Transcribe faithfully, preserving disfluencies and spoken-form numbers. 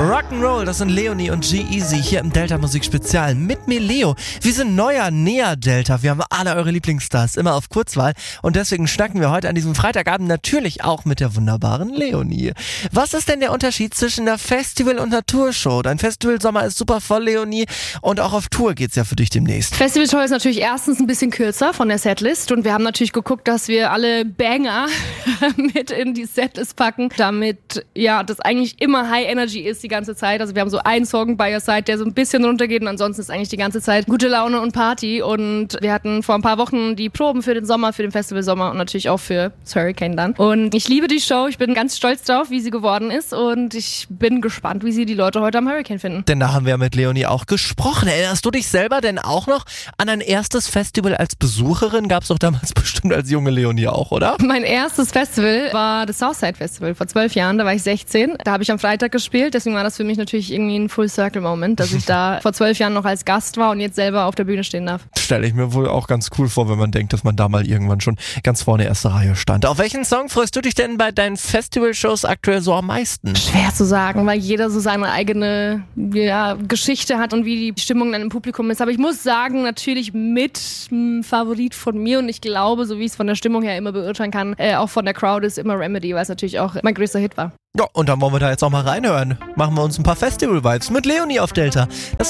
Rock'n'Roll, das sind Leonie und G-Eazy hier im Delta Musik Spezial mit mir, Leo. Wir sind neuer Nea Delta. Wir haben alle eure Lieblingsstars immer auf Kurzwahl und deswegen schnacken wir heute an diesem Freitagabend natürlich auch mit der wunderbaren Leonie. Was ist denn der Unterschied zwischen einer Festival- und einer Tourshow? Dein Festivalsommer ist super voll, Leonie, und auch auf Tour geht's ja für dich demnächst. Festivalshow ist natürlich erstens ein bisschen kürzer von der Setlist und wir haben natürlich geguckt, dass wir alle Banger mit in die Setlist packen, damit ja das eigentlich immer High Energy ist die ganze Zeit. Also wir haben so einen Song By Your Side, der so ein bisschen runtergeht und ansonsten ist eigentlich die ganze Zeit gute Laune und Party. Und wir hatten vor ein paar Wochen die Proben für den Sommer, für den Festivalsommer und natürlich auch für das Hurricane dann. Und ich liebe die Show, ich bin ganz stolz drauf, wie sie geworden ist und ich bin gespannt, wie sie die Leute heute am Hurricane finden. Denn da haben wir ja mit Leonie auch gesprochen. Erinnerst du dich selber denn auch noch an ein erstes Festival als Besucherin? Gab's doch damals bestimmt als junge Leonie auch, oder? Mein erstes Festival war das Southside Festival vor zwölf Jahren, da war ich sechzehn. Da habe ich am Freitag gespielt, deswegen war das für mich natürlich irgendwie ein Full-Circle-Moment, dass ich da vor zwölf Jahren noch als Gast war und jetzt selber auf der Bühne stehen darf. Stelle ich mir wohl auch ganz cool vor, wenn man denkt, dass man da mal irgendwann schon ganz vorne erste Reihe stand. Auf welchen Song freust du dich denn bei deinen Festival-Shows aktuell so am meisten? Schwer zu sagen, weil jeder so seine eigene ja, Geschichte hat und wie die Stimmung dann im Publikum ist. Aber ich muss sagen, natürlich mit einem Favorit von mir und ich glaube, so wie ich es von der Stimmung her immer beurteilen kann, äh, auch von der Crowd ist immer Remedy, weil es natürlich auch mein größter Hit war. Ja, und dann wollen wir da jetzt auch mal reinhören. Machen wir uns ein paar Festival-Vibes mit Leonie auf Delta. Das